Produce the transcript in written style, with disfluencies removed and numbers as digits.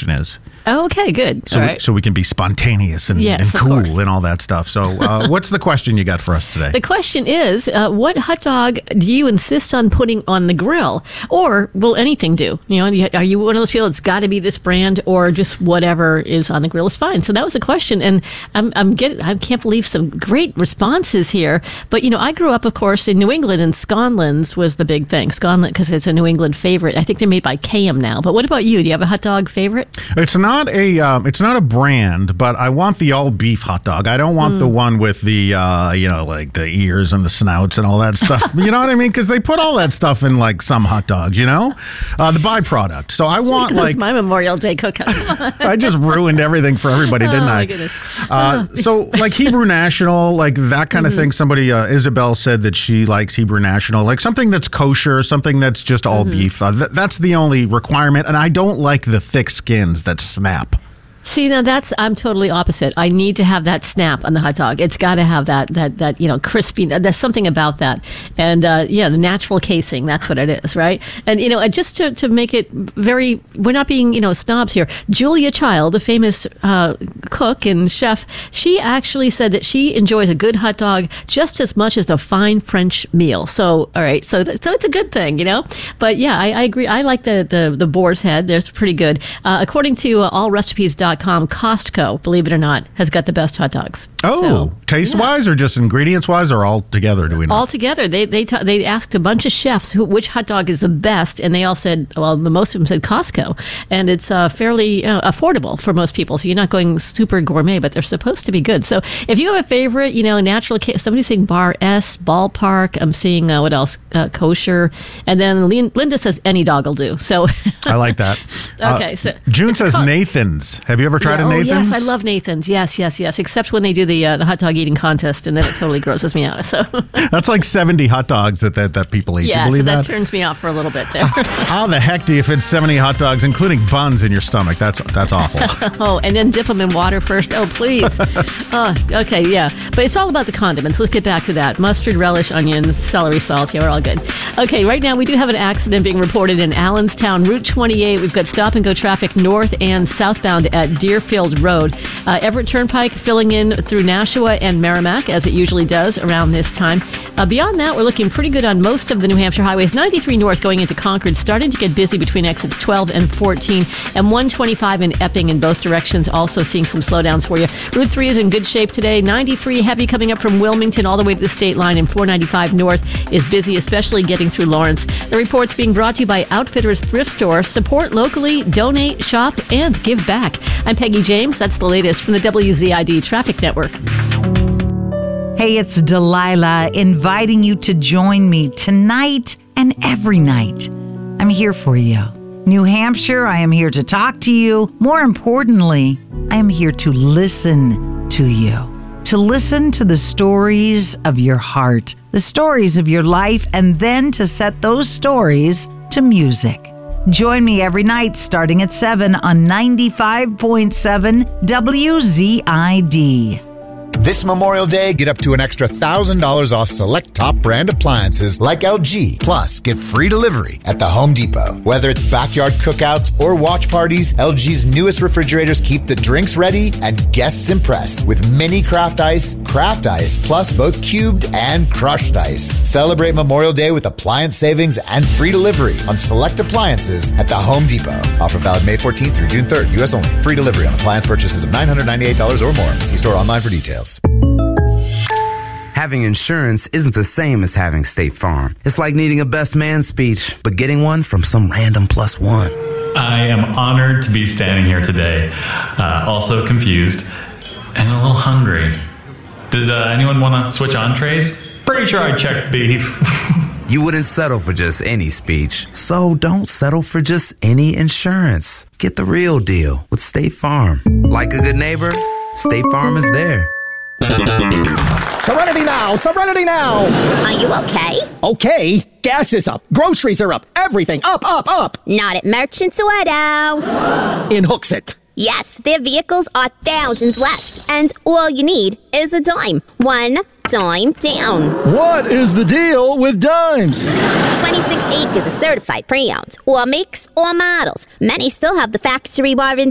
question is. Oh, okay, good. So, all right. so we can be spontaneous and cool and all that stuff. So what's the question you got for us today? The question is, what hot dog do you insist on putting on the grill? Or will anything do? Are you one of those people that's got to be this brand, or just whatever is on the grill is fine? So that was the question. And I can't believe some great responses here. But, I grew up, of course, in New England, and Sconlands was the big thing. Sconland, because it's a New England favorite. I think they're made by KM now. But what about you? Do you have a hot dog favorite? It's not a brand, but I want the all beef hot dog. I don't want the one with the like the ears and the snouts and all that stuff. You know what I mean? Because they put all that stuff in like some hot dogs. The byproduct. So I want That's my Memorial Day cookout. I just ruined everything for everybody, didn't I? Oh my goodness. So like Hebrew National, like that kind of thing. Somebody, Isabel said that she likes Hebrew National, like something that's kosher, something that's just all beef. That's the only requirement, and I don't like the thick skins that snap. See, now I'm totally opposite. I need to have that snap on the hot dog. It's got to have that crispy. There's something about that, and the natural casing. That's what it is, right? And just to make it very, we're not being snobs here. Julia Child, the famous cook and chef, she actually said that she enjoys a good hot dog just as much as a fine French meal. So all right, so it's a good thing, But yeah, I agree. I like the boar's head. That's pretty good. According to allrecipes.com, Costco, believe it or not, has got the best hot dogs. Oh, taste-wise or just ingredients-wise or all together, do we know? All together. They asked a bunch of chefs which hot dog is the best, and they all said, well, most of them said Costco. And it's fairly affordable for most people, so you're not going super gourmet, but they're supposed to be good. So if you have a favorite, natural case, somebody's saying Bar S, Ballpark, I'm seeing, what else, Kosher, and then Linda says any dog will do. So I like that. Okay. So June says Nathan's. Have you ever tried a Nathan's? Yes, I love Nathan's. Yes. Except when they do the hot dog eating contest, and then it totally grosses me out. So that's like 70 hot dogs that people eat. Yeah, you believe so that turns me off for a little bit there. How the heck do you fit 70 hot dogs, including buns, in your stomach? That's awful. Oh, and then dip them in water first. Oh, please. Okay, yeah. But it's all about the condiments. Let's get back to that. Mustard, relish, onions, celery, salt. Yeah, we're all good. Okay, right now we do have an accident being reported in Allenstown, Route 28. We've got stop-and-go traffic north and southbound at Deerfield Road. Everett Turnpike filling in through Nashua and Merrimack, as it usually does around this time. Beyond that, we're looking pretty good on most of the New Hampshire highways. 93 north going into Concord, starting to get busy between exits 12 and 14, and 125 in Epping in both directions, also seeing some slowdowns for you. Route 3 is in good shape today. 93 heavy coming up from Wilmington all the way to the state line, and 495 north is busy, especially getting through Lawrence. The report's being brought to you by Outfitters Thrift Store. Support locally, donate, shop, and give back. I'm Peggy James. That's the latest from the WZID Traffic Network. Hey, it's Delilah inviting you to join me tonight and every night. I'm here for you. New Hampshire, I am here to talk to you. More importantly, I am here to listen to you. To listen to the stories of your heart, the stories of your life, and then to set those stories to music. Join me every night starting at 7 on 95.7 WZID. This Memorial Day, get up to an extra $1,000 off select top brand appliances like LG. Plus, get free delivery at the Home Depot. Whether it's backyard cookouts or watch parties, LG's newest refrigerators keep the drinks ready and guests impressed with mini craft ice, plus both cubed and crushed ice. Celebrate Memorial Day with appliance savings and free delivery on select appliances at the Home Depot. Offer valid May 14th through June 3rd, U.S. only. Free delivery on appliance purchases of $998 or more. See store online for details. Having insurance isn't the same as having State Farm. It's like needing a best man speech, but getting one from some random plus one. I am honored to be standing here today, also confused and a little hungry. Does anyone want to switch entrees? Pretty sure I checked beef. You wouldn't settle for just any speech, so don't settle for just any insurance. Get the real deal with State Farm. Like a good neighbor, State Farm is there. Serenity now! Serenity now! Are you okay? Okay. Gas is up. Groceries are up. Everything up, up, up. Not at Merchants Auto. In Hooksett. Yes, their vehicles are thousands less, and all you need is a dime. One dime down. What is the deal with dimes? 26 acres of certified pre-owned, all makes, all models. Many still have the factory warranty.